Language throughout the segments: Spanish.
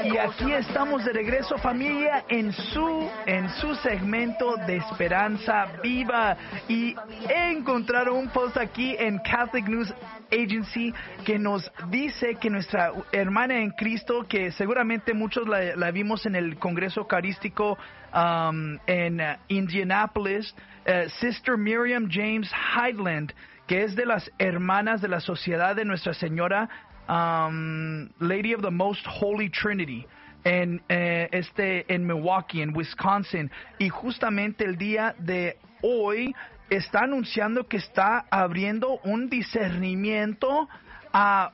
Y aquí estamos de regreso, familia, en su segmento de Esperanza Viva. Y he encontrado un post aquí en Catholic News Agency que nos dice que nuestra hermana en Cristo, que seguramente muchos la vimos en el Congreso Eucarístico en Indianapolis, Sister Miriam James Heidland, que es de las hermanas de la Sociedad de Nuestra Señora, Lady of the Most Holy Trinity, en Milwaukee, en Wisconsin, y justamente el día de hoy está anunciando que está abriendo un discernimiento a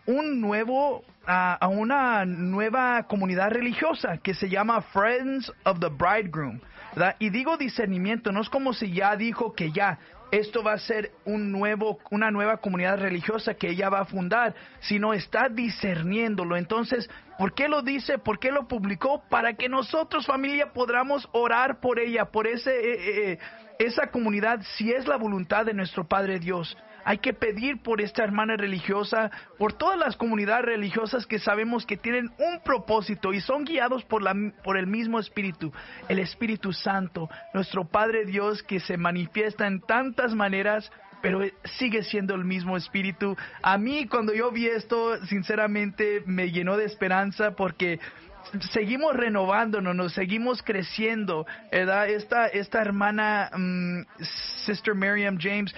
una nueva comunidad religiosa que se llama Friends of the Bridegroom, ¿verdad? Y digo discernimiento, no es como si ya dijo que ya esto va a ser una nueva comunidad religiosa que ella va a fundar, sino está discerniéndolo. Entonces, ¿por qué lo dice? ¿Por qué lo publicó? Para que nosotros, familia, podamos orar por ella, por esa comunidad, si es la voluntad de nuestro Padre Dios. Hay que pedir por esta hermana religiosa, por todas las comunidades religiosas que sabemos que tienen un propósito y son guiados por el mismo Espíritu, el Espíritu Santo, nuestro Padre Dios, que se manifiesta en tantas maneras, pero sigue siendo el mismo Espíritu. A mí, cuando yo vi esto, sinceramente me llenó de esperanza, porque seguimos renovándonos, nos seguimos creciendo, ¿verdad? Esta hermana, Sister Miriam James,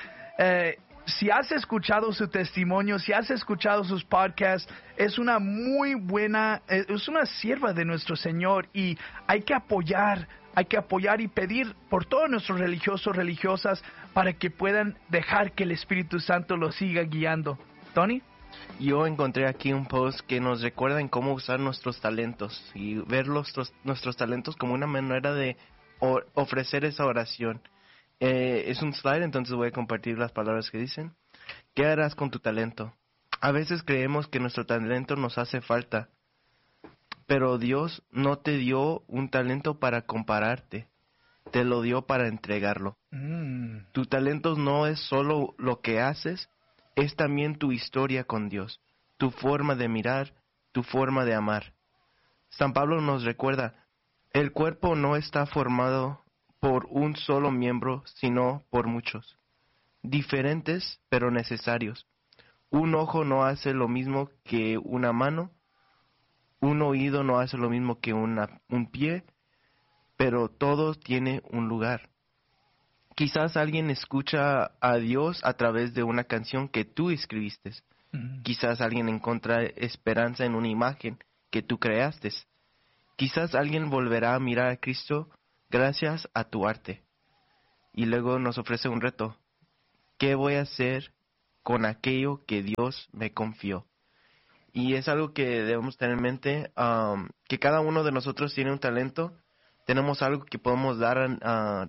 si has escuchado su testimonio, si has escuchado sus podcasts, es una muy buena, es una sierva de nuestro Señor, y hay que apoyar y pedir por todos nuestros religiosos, religiosas, para que puedan dejar que el Espíritu Santo los siga guiando. ¿Tony? Yo encontré aquí un post que nos recuerda en cómo usar nuestros talentos y ver nuestros talentos como una manera de ofrecer esa oración. Es un slide, entonces voy a compartir las palabras que dicen. ¿Qué harás con tu talento? A veces creemos que nuestro talento nos hace falta, pero Dios no te dio un talento para compararte, te lo dio para entregarlo. Tu talento no es solo lo que haces, es también tu historia con Dios, tu forma de mirar, tu forma de amar. San Pablo nos recuerda, el cuerpo no está formado por un solo miembro, sino por muchos, diferentes pero necesarios. Un ojo no hace lo mismo que una mano, un oído no hace lo mismo que un pie, pero todo tiene un lugar. Quizás alguien escucha a Dios a través de una canción que tú escribiste. Quizás alguien encuentra esperanza en una imagen que tú creaste. Quizás alguien volverá a mirar a Cristo gracias a tu arte. Y luego nos ofrece un reto. ¿Qué voy a hacer con aquello que Dios me confió? Y es algo que debemos tener en mente, que cada uno de nosotros tiene un talento. Tenemos algo que podemos dar,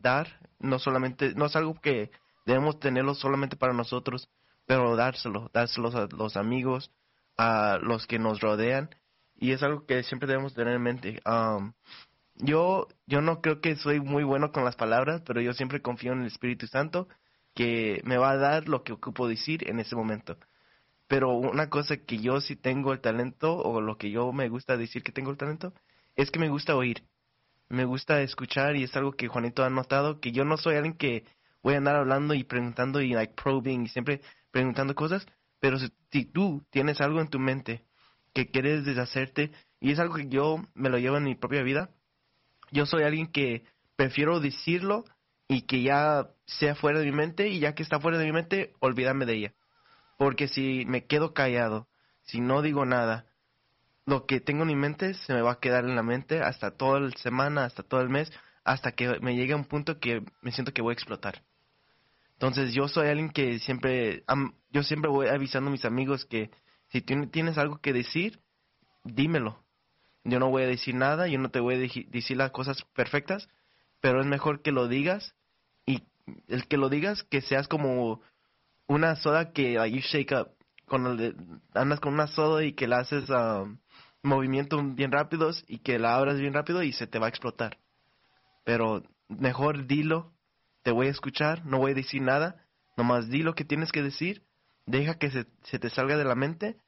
no es algo que debemos tenerlo solamente para nosotros, pero dárselos a los amigos, a los que nos rodean, y es algo que siempre debemos tener en mente. Yo no creo que soy muy bueno con las palabras, pero yo siempre confío en el Espíritu Santo, que me va a dar lo que ocupo decir en ese momento. Pero una cosa que yo sí tengo el talento, o lo que yo me gusta decir que tengo el talento, es que me gusta oír. Me gusta escuchar, y es algo que Juanito ha notado, que yo no soy alguien que voy a andar hablando y preguntando y probing y siempre preguntando cosas, pero si tú tienes algo en tu mente que quieres deshacerte, y es algo que yo me lo llevo en mi propia vida, yo soy alguien que prefiero decirlo y que ya sea fuera de mi mente, y ya que está fuera de mi mente, olvidarme de ella. Porque si me quedo callado, si no digo nada, lo que tengo en mi mente se me va a quedar en la mente hasta toda la semana, hasta todo el mes, hasta que me llegue a un punto que me siento que voy a explotar. Entonces yo soy alguien que yo siempre voy avisando a mis amigos que si tienes algo que decir, dímelo. Yo no voy a decir nada, yo no te voy a decir las cosas perfectas, pero es mejor que lo digas, y el que lo digas, que seas como una soda que you shake up. Cuando andas con una soda y que la haces movimientos bien rápidos y que la abras bien rápido y se te va a explotar. Pero mejor dilo, te voy a escuchar, no voy a decir nada, nomás di lo que tienes que decir, deja que se te salga de la mente,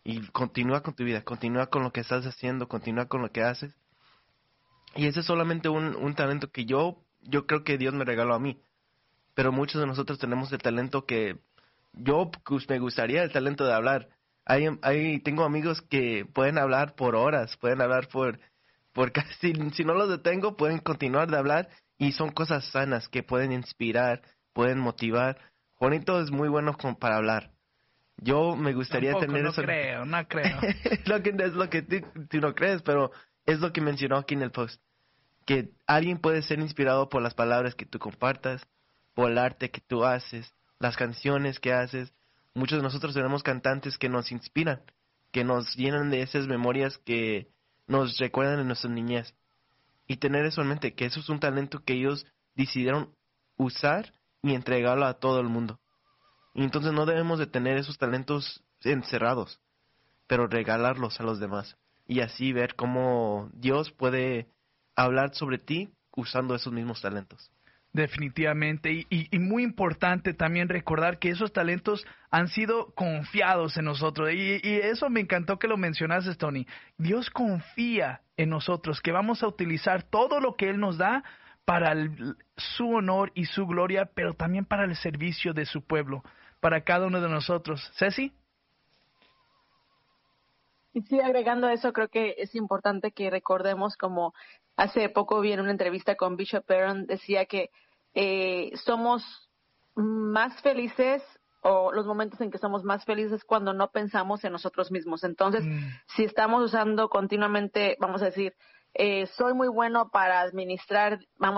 y continúa con tu vida, continúa con lo que estás haciendo, continúa con lo que haces. Y ese es solamente un talento que yo creo que Dios me regaló a mí. Pero muchos de nosotros tenemos el talento que me gustaría el talento de hablar. Tengo amigos que pueden hablar por horas, pueden hablar por casi, si no los detengo, pueden continuar de hablar y son cosas sanas que pueden inspirar, pueden motivar. Juanito es muy bueno para hablar. Yo me gustaría tener eso. No creo. Es lo que tú no crees, pero es lo que mencionó aquí en el post. Que alguien puede ser inspirado por las palabras que tú compartas, por el arte que tú haces, las canciones que haces. Muchos de nosotros tenemos cantantes que nos inspiran, que nos llenan de esas memorias que nos recuerdan en nuestra niñez. Y tener eso en mente, que eso es un talento que ellos decidieron usar y entregarlo a todo el mundo. Y entonces no debemos de tener esos talentos encerrados, pero regalarlos a los demás. Y así ver cómo Dios puede hablar sobre ti usando esos mismos talentos. Definitivamente, y muy importante también recordar que esos talentos han sido confiados en nosotros, y eso me encantó que lo mencionases, Tony. Dios confía en nosotros, que vamos a utilizar todo lo que Él nos da para su honor y su gloria, pero también para el servicio de su pueblo, para cada uno de nosotros. ¿Ceci? Y sí, agregando a eso, creo que es importante que recordemos, como hace poco vi en una entrevista con Bishop Barron, decía que somos más felices, o los momentos en que somos más felices cuando no pensamos en nosotros mismos. Entonces, si estamos usando continuamente, vamos a decir, soy muy bueno para administrar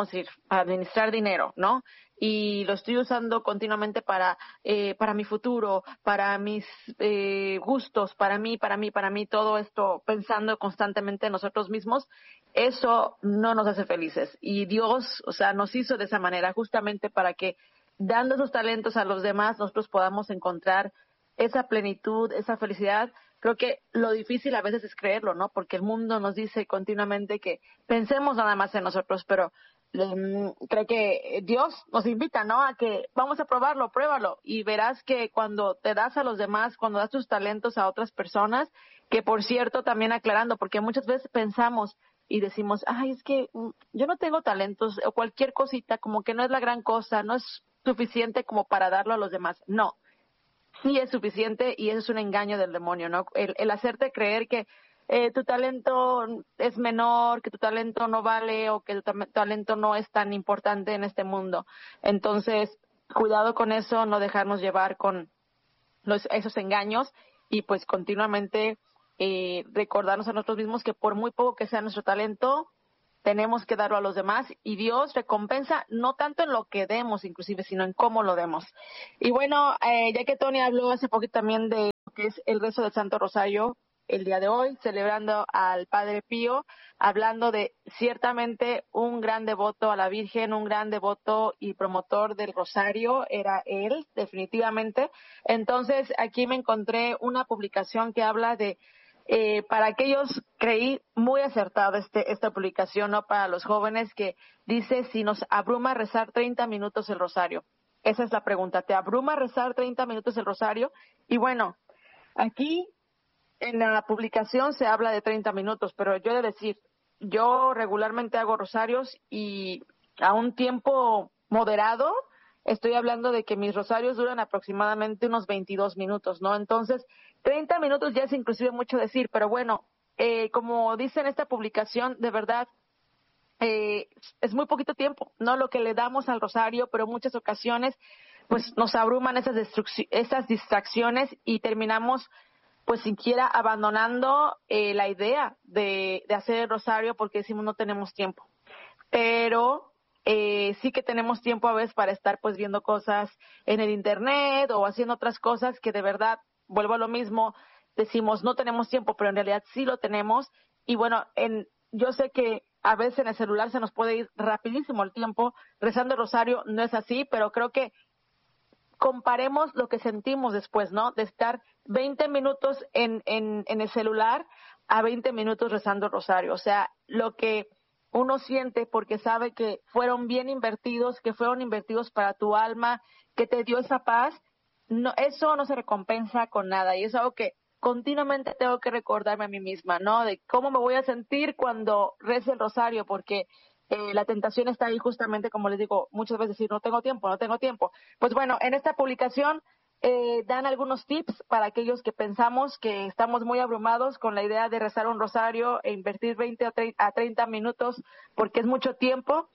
dinero, ¿no? Y lo estoy usando continuamente para mi futuro, para mis gustos, para mí, todo esto pensando constantemente en nosotros mismos. Eso no nos hace felices. Y Dios, nos hizo de esa manera justamente para que, dando esos talentos a los demás, nosotros podamos encontrar esa plenitud, esa felicidad. Creo que lo difícil a veces es creerlo, ¿no? Porque el mundo nos dice continuamente que pensemos nada más en nosotros, pero creo que Dios nos invita, ¿no? A que vamos a probarlo, pruébalo, y verás que cuando te das a los demás, cuando das tus talentos a otras personas, que por cierto, también aclarando, porque muchas veces pensamos y decimos, ay, es que yo no tengo talentos, o cualquier cosita, como que no es la gran cosa, no es suficiente como para darlo a los demás. No, sí es suficiente, y eso es un engaño del demonio, ¿no? El hacerte creer que tu talento es menor, que tu talento no vale, o que tu talento no es tan importante en este mundo. Entonces, cuidado con eso, no dejarnos llevar con esos engaños, y pues continuamente recordarnos a nosotros mismos que por muy poco que sea nuestro talento, tenemos que darlo a los demás, y Dios recompensa no tanto en lo que demos, inclusive, sino en cómo lo demos. Y bueno, ya que Tony habló hace poquito también de lo que es el rezo del Santo Rosario, el día de hoy, celebrando al Padre Pío, hablando de ciertamente un gran devoto a la Virgen, un gran devoto y promotor del Rosario, era él, definitivamente. Entonces, aquí me encontré una publicación que habla de para aquellos, creí muy acertado esta publicación, ¿no? Para los jóvenes, que dice, si nos abruma rezar 30 minutos el rosario. Esa es la pregunta, ¿te abruma rezar 30 minutos el rosario? Y bueno, aquí en la publicación se habla de 30 minutos, pero yo he de decir, yo regularmente hago rosarios, y a un tiempo moderado, estoy hablando de que mis rosarios duran aproximadamente unos 22 minutos, ¿no? Entonces, 30 minutos ya es inclusive mucho decir, pero bueno, como dice en esta publicación, de verdad, es muy poquito tiempo, ¿no? Lo que le damos al rosario, pero muchas ocasiones, pues nos abruman esas distracciones, y terminamos, pues siquiera abandonando la idea de hacer el rosario, porque decimos no tenemos tiempo. Pero sí que tenemos tiempo a veces para estar pues viendo cosas en el internet o haciendo otras cosas que de verdad, vuelvo a lo mismo, decimos no tenemos tiempo, pero en realidad sí lo tenemos. Y bueno, yo sé que a veces en el celular se nos puede ir rapidísimo el tiempo rezando el rosario, no es así, pero creo que comparemos lo que sentimos después, ¿no? De estar 20 minutos en el celular a 20 minutos rezando el rosario. O sea, lo que uno siente porque sabe que fueron bien invertidos, que fueron invertidos para tu alma, que te dio esa paz, no, eso no se recompensa con nada. Y es algo que continuamente tengo que recordarme a mí misma, ¿no? De cómo me voy a sentir cuando rece el rosario, porque la tentación está ahí justamente, como les digo, muchas veces decir, no tengo tiempo, no tengo tiempo. Pues bueno, en esta publicación dan algunos tips para aquellos que pensamos que estamos muy abrumados con la idea de rezar un rosario e invertir 20 a 30 minutos porque es mucho tiempo.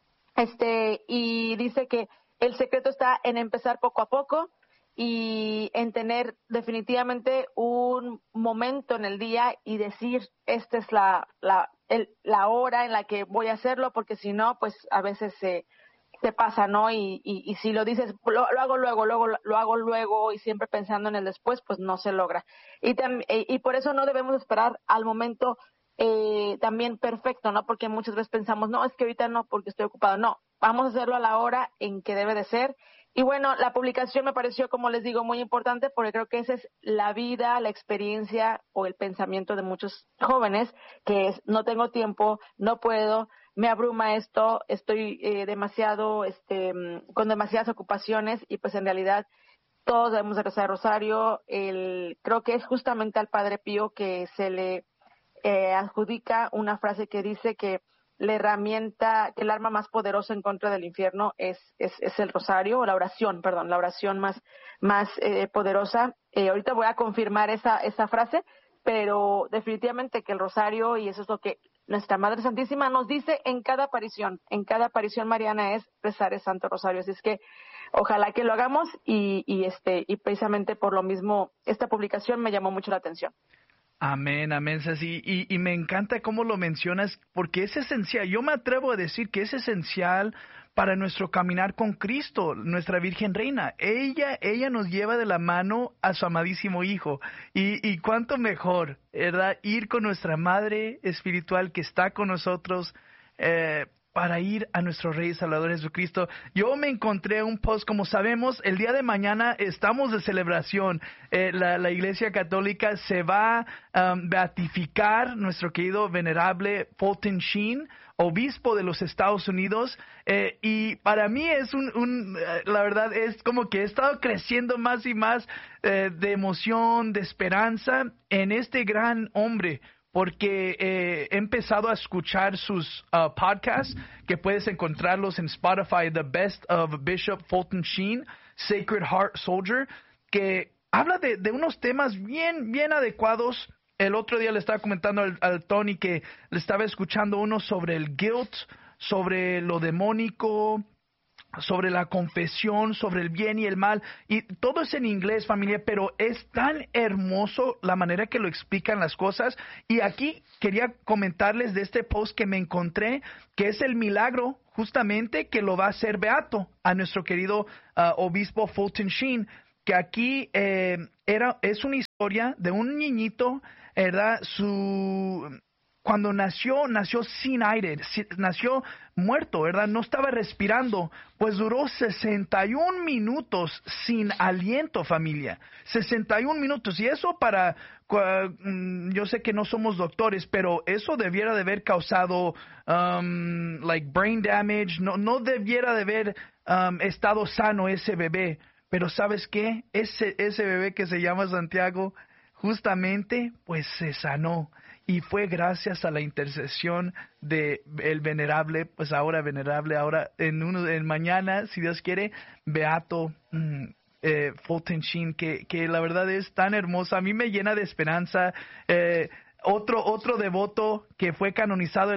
Y dice que el secreto está en empezar poco a poco y en tener definitivamente un momento en el día y decir, esta es la hora en la que voy a hacerlo, porque si no, pues a veces se pasa, ¿no? Y si lo dices, lo hago luego, lo hago luego y siempre pensando en el después, pues no se logra. Y por eso no debemos esperar al momento también perfecto, ¿no? Porque muchas veces pensamos, no, es que ahorita no, porque estoy ocupado. No, vamos a hacerlo a la hora en que debe de ser. Y bueno, la publicación me pareció, como les digo, muy importante porque creo que esa es la vida, la experiencia o el pensamiento de muchos jóvenes, que es, no tengo tiempo, no puedo, me abruma esto, estoy con demasiadas ocupaciones y pues en realidad todos debemos de rezar el rosario. Creo que es justamente al Padre Pío que se le adjudica una frase que dice que la herramienta, que el arma más poderosa en contra del infierno es el rosario, o la oración más poderosa. Ahorita voy a confirmar esa frase, pero definitivamente que el rosario, y eso es lo que nuestra Madre Santísima nos dice en cada aparición mariana, es rezar el Santo Rosario. Así es que ojalá que lo hagamos y precisamente por lo mismo esta publicación me llamó mucho la atención. Amén, amén, Ceci. Y me encanta cómo lo mencionas, porque es esencial. Yo me atrevo a decir que es esencial para nuestro caminar con Cristo, nuestra Virgen Reina. Ella nos lleva de la mano a su amadísimo Hijo. Y cuánto mejor, ¿verdad? Ir con nuestra Madre Espiritual que está con nosotros, para ir a nuestro Rey y Salvador Jesucristo. Yo me encontré un post, como sabemos, el día de mañana estamos de celebración. La Iglesia Católica se va a beatificar nuestro querido venerable Fulton Sheen, obispo de los Estados Unidos, y para mí es la verdad es como que he estado creciendo más y más de emoción, de esperanza en este gran hombre, porque he empezado a escuchar sus podcasts, que puedes encontrarlos en Spotify, The Best of Bishop Fulton Sheen, Sacred Heart Soldier, que habla de unos temas bien, bien adecuados. El otro día le estaba comentando al Tony que le estaba escuchando uno sobre el guilt, sobre lo demónico, sobre la confesión, sobre el bien y el mal, y todo es en inglés, familia, pero es tan hermoso la manera que lo explican las cosas. Y aquí quería comentarles de este post que me encontré, que es el milagro justamente que lo va a hacer beato a nuestro querido obispo Fulton Sheen, que aquí es una historia de un niñito, ¿verdad? Cuando nació sin aire, nació muerto, ¿verdad? No estaba respirando, pues duró 61 minutos sin aliento, familia. 61 minutos. Y eso yo sé que no somos doctores, pero eso debiera de haber causado, brain damage. No debiera de haber estado sano ese bebé. Pero ¿sabes qué? Ese bebé que se llama Santiago, justamente, pues se sanó. Y fue gracias a la intercesión de el venerable, pues ahora en mañana, si Dios quiere, beato Fulton Sheen, que la verdad es tan hermosa. A mí me llena de esperanza. Otro devoto que fue canonizado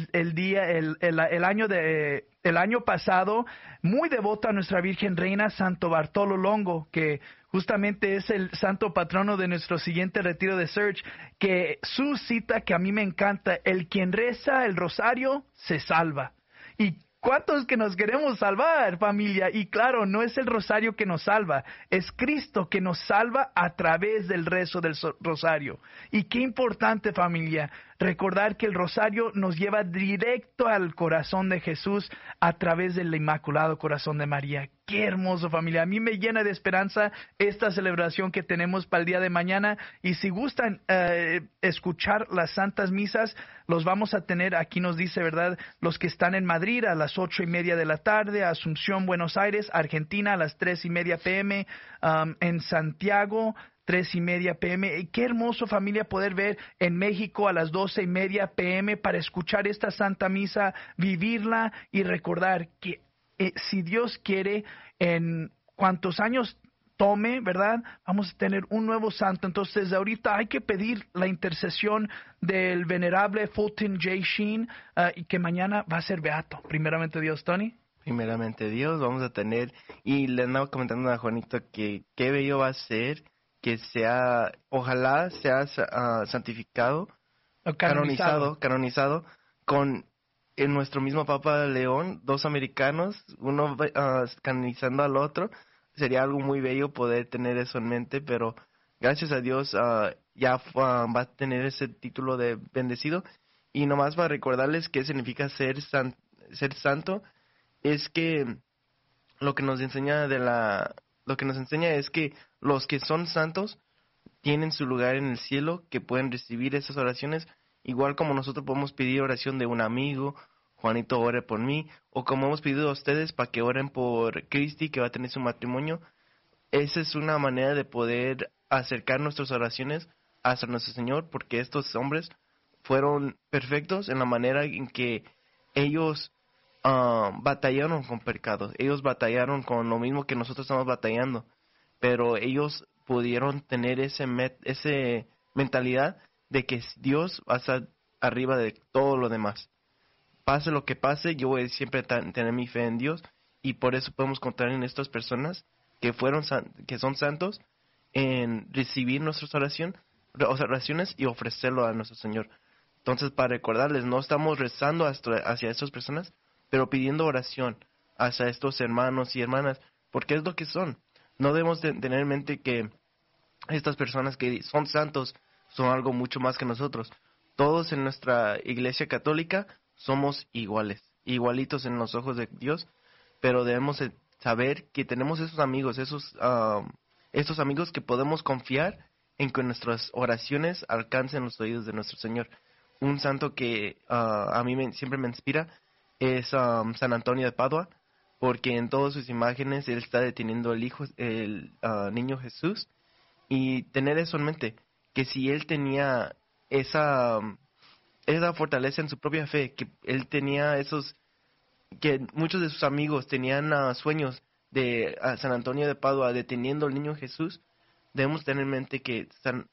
el año pasado, muy devoto a nuestra Virgen Reina, Santo Bartolo Longo, que justamente es el santo patrono de nuestro siguiente retiro de Search, que su cita que a mí me encanta: el quien reza el rosario se salva. Y ¿cuántos que nos queremos salvar, familia? Y claro, no es el rosario que nos salva, es Cristo que nos salva a través del rezo del rosario. Y qué importante, familia, recordar que el rosario nos lleva directo al corazón de Jesús a través del Inmaculado Corazón de María. Qué hermoso, familia. A mí me llena de esperanza esta celebración que tenemos para el día de mañana. Y si gustan escuchar las Santas Misas, los vamos a tener, aquí nos dice, ¿verdad? Los que están en Madrid a las 8:30 de la tarde, Asunción, Buenos Aires, Argentina a las 3:30 p.m., en Santiago 3:30 p.m. Y qué hermoso, familia, poder ver en México a las 12:30 p.m. para escuchar esta Santa Misa, vivirla y recordar que si Dios quiere, en cuantos años tome, ¿verdad? Vamos a tener un nuevo santo. Entonces, ahorita hay que pedir la intercesión del venerable Fulton J. Sheen, y que mañana va a ser beato. Primeramente Dios, Tony. Primeramente Dios, vamos a tener, y le andaba comentando a Juanito que qué bello va a ser, que sea, ojalá sea santificado, canonizado, con en nuestro mismo Papa León, 2 americanos, uno canonizando al otro. Sería algo muy bello poder tener eso en mente, pero gracias a Dios ya va a tener ese título de bendecido. Y nomás para recordarles qué significa ser santo, es que lo que nos enseña es que los que son santos tienen su lugar en el cielo, que pueden recibir esas oraciones, igual como nosotros podemos pedir oración de un amigo. Juanito, ore por mí, o como hemos pedido a ustedes para que oren por Cristi, que va a tener su matrimonio. Esa es una manera de poder acercar nuestras oraciones hacia nuestro Señor, porque estos hombres fueron perfectos en la manera en que ellos batallaron con pecados, ellos batallaron con lo mismo que nosotros estamos batallando, pero ellos pudieron tener ese mentalidad de que Dios va a estar arriba de todo lo demás. Pase lo que pase, yo voy a siempre tener mi fe en Dios, y por eso podemos contar en estas personas que son santos, en recibir nuestras oraciones y ofrecerlo a nuestro Señor. Entonces, para recordarles, no estamos rezando hacia estas personas, pero pidiendo oración hacia estos hermanos y hermanas, porque es lo que son. No debemos tener en mente que estas personas que son santos son algo mucho más que nosotros. Todos en nuestra Iglesia Católica somos igualitos en los ojos de Dios, pero debemos saber que tenemos esos amigos, estos amigos que podemos confiar en que nuestras oraciones alcancen los oídos de nuestro Señor. Un santo que a mí siempre me inspira es San Antonio de Padua, porque en todas sus imágenes él está deteniendo el niño Jesús, y tener eso en mente, que si él tenía esa fortaleza en su propia fe, que él tenía que muchos de sus amigos tenían sueños de San Antonio de Padua deteniendo al niño Jesús, debemos tener en mente que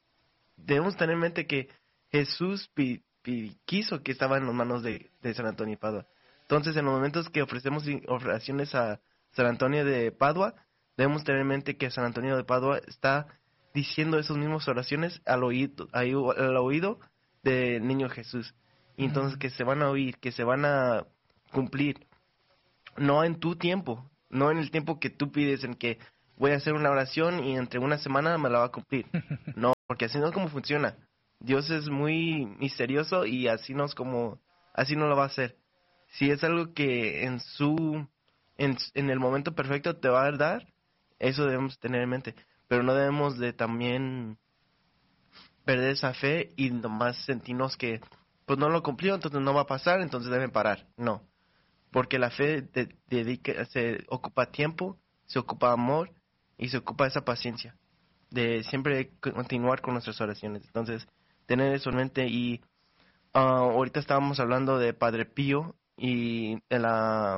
Jesús quiso que estaba en las manos de San Antonio de Padua. Entonces, en los momentos que ofrecemos oraciones a San Antonio de Padua, debemos tener en mente que San Antonio de Padua está diciendo esas mismas oraciones al oído del niño Jesús, y entonces que se van a oír, que se van a cumplir, no en tu tiempo, no en el tiempo que tú pides, en que voy a hacer una oración y entre una semana me la va a cumplir. No, porque así no es como funciona. Dios es muy misterioso, y así no lo va a hacer. Si es algo que en el momento perfecto te va a dar, eso debemos tener en mente, pero no debemos de también perder esa fe y nomás sentirnos que pues no lo cumplió, entonces no va a pasar, entonces deben parar. No, porque la fe se ocupa tiempo, se ocupa amor y se ocupa esa paciencia de siempre continuar con nuestras oraciones. Entonces, tener eso en mente. Y ahorita estábamos hablando de Padre Pío y el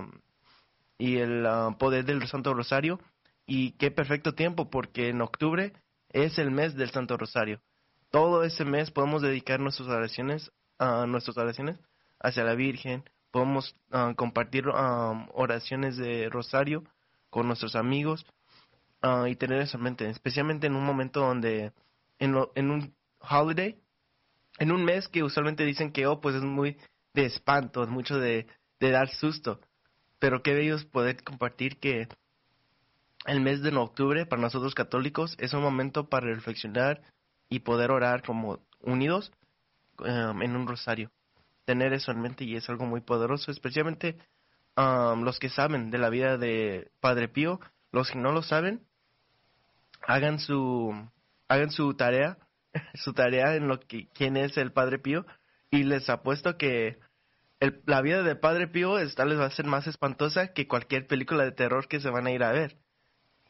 poder del Santo Rosario, y qué perfecto tiempo, porque en octubre es el mes del Santo Rosario. Todo ese mes podemos dedicar nuestras oraciones hacia la Virgen. Podemos compartir oraciones de rosario con nuestros amigos, y tener eso en mente, especialmente en un momento donde, en un holiday, en un mes que usualmente dicen que pues es muy de espanto, es mucho de dar susto, pero qué bello es poder compartir que el mes de octubre para nosotros católicos es un momento para reflexionar y poder orar como unidos en un rosario. Tener eso en mente, y es algo muy poderoso, especialmente los que saben de la vida de Padre Pío. Los que no lo saben, hagan su tarea, su tarea en quién es el Padre Pío, y les apuesto que la vida del Padre Pío les va a ser más espantosa que cualquier película de terror que se van a ir a ver,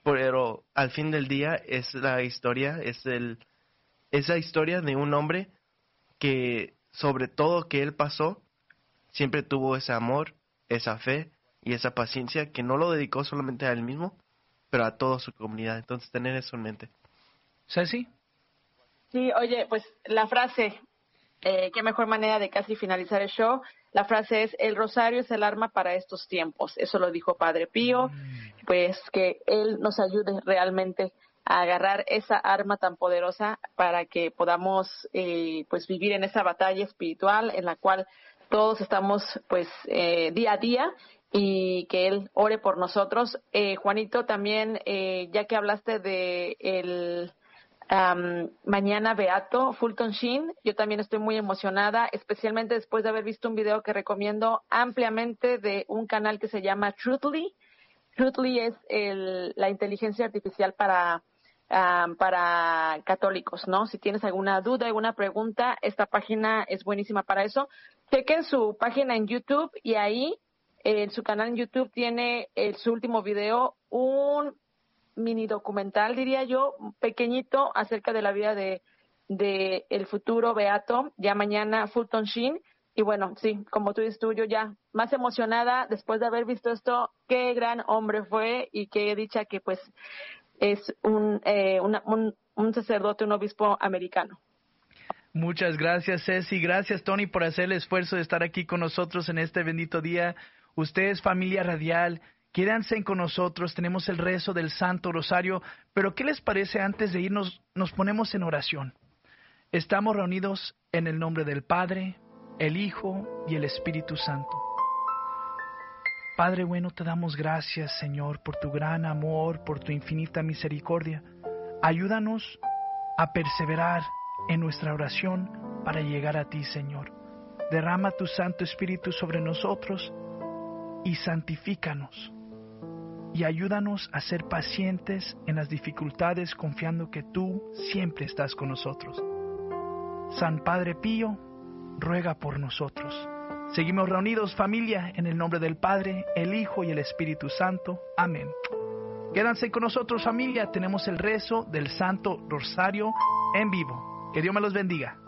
pero al fin del día es la historia, es la historia de un hombre que sobre todo que él pasó, siempre tuvo ese amor, esa fe y esa paciencia que no lo dedicó solamente a él mismo, pero a toda su comunidad. Entonces, tener eso en mente. Ceci. Sí, oye, pues la frase, qué mejor manera de casi finalizar el show. La frase es: el rosario es el arma para estos tiempos. Eso lo dijo Padre Pío. Pues que él nos ayude realmente a agarrar esa arma tan poderosa para que podamos pues vivir en esa batalla espiritual en la cual todos estamos pues día a día, y que él ore por nosotros. Juanito, también ya que hablaste de el mañana beato Fulton Sheen, yo también estoy muy emocionada, especialmente después de haber visto un video que recomiendo ampliamente de un canal que se llama Truthly. Truthly es la inteligencia artificial para católicos, ¿no? Si tienes alguna duda, alguna pregunta, esta página es buenísima para eso. Chequen su página en YouTube, y ahí en su canal en YouTube tiene su último video, un mini documental, diría yo, pequeñito, acerca de la vida de el futuro beato, ya mañana Fulton Sheen. Y bueno, sí, como tú dices, yo ya más emocionada después de haber visto esto. Qué gran hombre fue, y qué dicha que pues es un sacerdote, un obispo americano. Muchas gracias, Ceci. Gracias, Tony, por hacer el esfuerzo de estar aquí con nosotros en este bendito día. Ustedes, familia radial, quédense con nosotros. Tenemos el rezo del Santo Rosario. Pero, ¿qué les parece antes de irnos? Nos ponemos en oración. Estamos reunidos en el nombre del Padre, el Hijo y el Espíritu Santo. Padre bueno, te damos gracias, Señor, por tu gran amor, por tu infinita misericordia. Ayúdanos a perseverar en nuestra oración para llegar a ti, Señor. Derrama tu Santo Espíritu sobre nosotros y santifícanos. Y ayúdanos a ser pacientes en las dificultades, confiando que tú siempre estás con nosotros. San Padre Pío, ruega por nosotros. Seguimos reunidos, familia, en el nombre del Padre, el Hijo y el Espíritu Santo. Amén. Quédense con nosotros, familia. Tenemos el rezo del Santo Rosario en vivo. Que Dios me los bendiga.